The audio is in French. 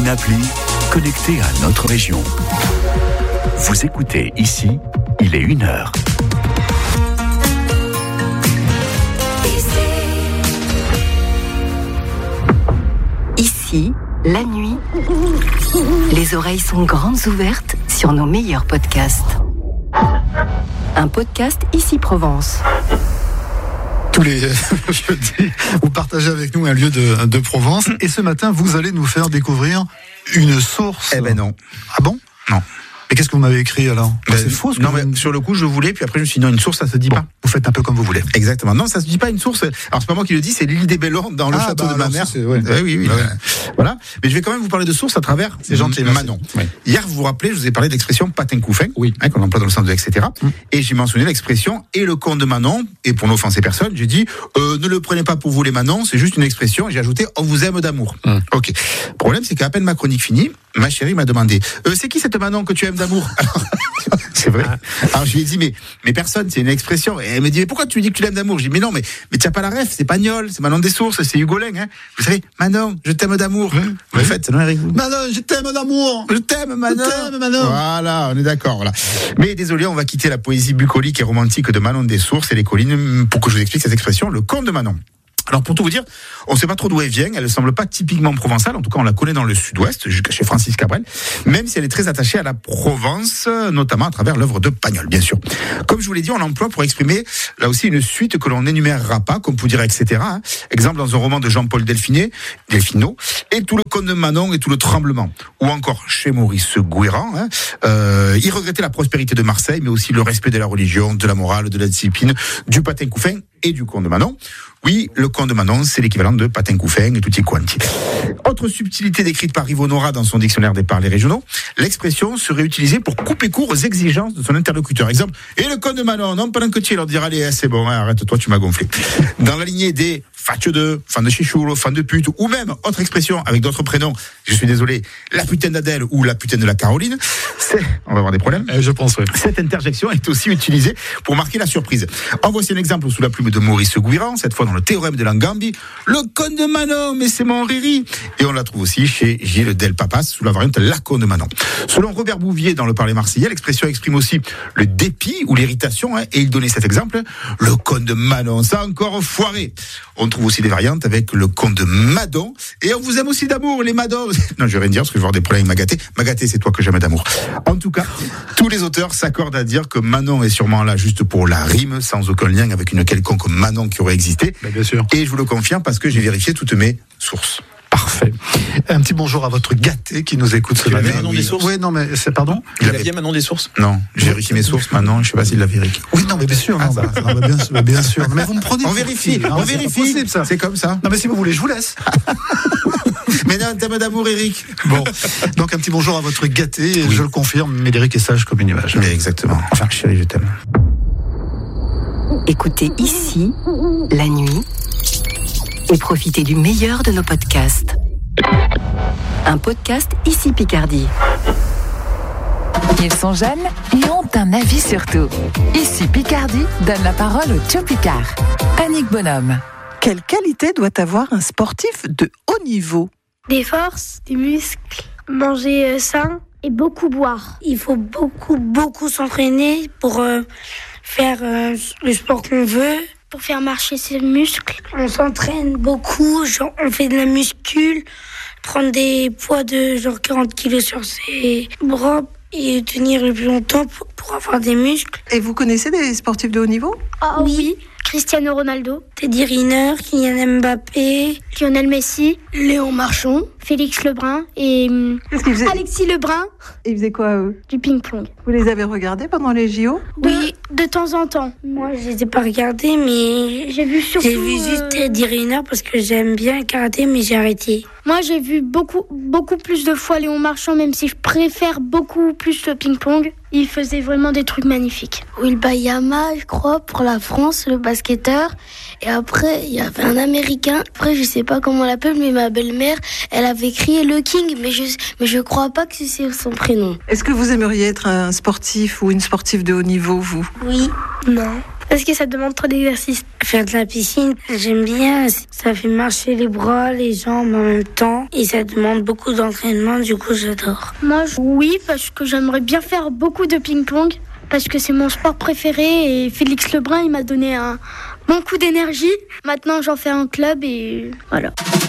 une appli connectée à notre région. Vous écoutez ici, il est 1h. Ici, la nuit, les oreilles sont grandes ouvertes sur nos meilleurs podcasts. Un podcast Ici Provence. Tous les jeudis, vous partagez avec nous un lieu de Provence. Et ce matin, vous allez nous faire découvrir une source. Eh ben non. Ah bon ? Non. Mais qu'est-ce que vous m'avez écrit alors ? C'est faux ce que non, mais sur le coup, je voulais, puis après, je me suis dit non, une source, ça se dit pas. Vous faites un peu comme vous voulez. Exactement. Non, ça se dit pas une source. Alors, c'est pas moi qui le dis, c'est l'île des Bellons dans le château de ma mère. Oui. Voilà. Mais je vais quand même vous parler de source à travers Manon. Oui. Hier, vous vous rappelez, je vous ai parlé de l'expression patin couffin, qu'on emploie dans le sens de etc. Et j'ai mentionné l'expression et le comte de Manon. Et pour n'offenser personne, j'ai dit ne le prenez pas pour vous les Manon, c'est juste une expression. Et j'ai ajouté on vous aime d'amour. Ok. Le problème, c'est qu'à peine ma chronique finie, ma chérie m'a demandé c'est qui cette Manon que tu aimes d'amour? C'est vrai. Alors je lui ai dit mais personne, c'est une expression. Et elle me dit mais pourquoi tu lui dis que tu l'aimes d'amour? Je dis mais non, mais tu n'as pas la ref, c'est Pagnol, c'est Manon des Sources, c'est Hugolin. Hein. Vous savez, Manon, je t'aime d'amour. Vous le faites, non Eric? Manon, je t'aime d'amour. Je t'aime Manon. Je t'aime Manon. Voilà, on est d'accord. Voilà. Mais désolé, on va quitter la poésie bucolique et romantique de Manon des Sources et les collines pour que je vous explique cette expression, le conte de Manon. Alors pour tout vous dire, on ne sait pas trop d'où elle vient, elle ne semble pas typiquement provençale, en tout cas on la connaît dans le sud-ouest, jusqu'à chez Francis Cabrel, même si elle est très attachée à la Provence, notamment à travers l'œuvre de Pagnol, bien sûr. Comme je vous l'ai dit, on l'emploie pour exprimer là aussi une suite que l'on n'énumérera pas, comme vous dire, etc. Exemple dans un roman de Jean-Paul Delfinot, et tout le conte de Manon et tout le tremblement. Ou encore chez Maurice Gouéran, il regrettait la prospérité de Marseille, mais aussi le respect de la religion, de la morale, de la discipline, du patin couffin et du conte de Manon. Oui, le conte de Manon, c'est l'équivalent de patin couffin et tutti quanti. Autre subtilité décrite par Rivonora dans son dictionnaire des parlers régionaux, l'expression serait utilisée pour couper court aux exigences de son interlocuteur. Exemple, et le conte de Manon, non, pendant que tu leur diras, allez, c'est bon, arrête-toi, tu m'as gonflé. Dans la lignée des fatche de, fan de chichoule, fan de pute, ou même, autre expression avec d'autres prénoms, je suis désolé, la putain d'Adèle ou la putain de la Caroline, on va avoir des problèmes. Je pense, oui. Cette interjection est aussi utilisée pour marquer la surprise. En voici un exemple sous la plume de Maurice Gouéran, cette fois dans le théorème de Langambi, le conte de Manon, mais c'est mon riri. Et on la trouve aussi chez Gilles Delpapas sous la variante la conte de Manon. Selon Robert Bouvier dans le Parler marseillais, l'expression exprime aussi le dépit ou l'irritation, et il donnait cet exemple, le conte de Manon, ça a encore foiré. On trouve aussi des variantes avec le conte de Madon, et on vous aime aussi d'amour, les Madons. Non, je vais rien dire parce que je vais avoir des problèmes avec Magaté. Magaté, c'est toi que j'aime d'amour. En tout cas, tous les auteurs s'accordent à dire que Manon est sûrement là juste pour la rime, sans aucun lien avec une quelconque Manon qui aurait existé. Bien sûr. Et je vous le confirme parce que j'ai vérifié toutes mes sources. Parfait. Un petit bonjour à votre gâté qui nous écoute ce matin. Manon des Sources. Oui, non, mais c'est pardon. Il a bien Manon des Sources. Non, j'ai vérifié mes sources maintenant. Je sais pas s'il l'a vérifié. Oui, non, mais bien sûr. Bien sûr. Mais vous me prenez. On vérifie. Non, on vérifie. Possible, ça. C'est comme ça. Non, mais si vous voulez, je vous laisse. Mais non, thème d'amour, Eric. Bon, donc un petit bonjour à votre gâté. Oui. Je le confirme, Médéric est sage comme une image. Mais exactement. Enfin, chérie, je t'aime. Écoutez ici, la nuit, et profitez du meilleur de nos podcasts. Un podcast Ici Picardie. Ils sont jeunes et ont un avis sur tout. Ici Picardie donne la parole au Tio Picard. Annick Bonhomme. Quelle qualité doit avoir un sportif de haut niveau? Des forces, des muscles, manger sain et beaucoup boire. Il faut beaucoup s'entraîner pour faire le sport qu'on veut. Pour faire marcher ses muscles, on s'entraîne beaucoup, genre on fait de la muscule, prendre des poids de genre 40 kilos sur ses bras et tenir le plus longtemps pour avoir des muscles. Et vous connaissez des sportifs de haut niveau? Ah oui. Cristiano Ronaldo, Teddy Riner, Kylian Mbappé, Lionel Messi, Léon Marchand, Félix Lebrun et Alexis Lebrun. Et ils faisaient quoi, eux? Du ping-pong. Vous les avez regardés pendant les JO? Oui, de temps en temps. Moi, je les ai pas regardés, mais j'ai vu juste Teddy Riner parce que j'aime bien le karaté, mais j'ai arrêté. Moi, j'ai vu beaucoup plus de fois Léon Marchand, même si je préfère beaucoup plus le ping-pong. Il faisait vraiment des trucs magnifiques. Will Bayama, je crois, pour la France, le basketteur. Et après, il y avait un Américain. Après, je sais pas comment on l'appelle, mais ma belle-mère, elle avait crié le King, mais je crois pas que c'est son prénom. Est-ce que vous aimeriez être un sportif ou une sportive de haut niveau, vous? Oui. Non. Parce que ça demande trop d'exercice. Faire de la piscine, j'aime bien. Ça fait marcher les bras, les jambes en même temps. Et ça demande beaucoup d'entraînement, du coup j'adore. Moi, oui, parce que j'aimerais bien faire beaucoup de ping-pong. Parce que c'est mon sport préféré et Félix Lebrun, il m'a donné un bon coup d'énergie. Maintenant, j'en fais un club et voilà.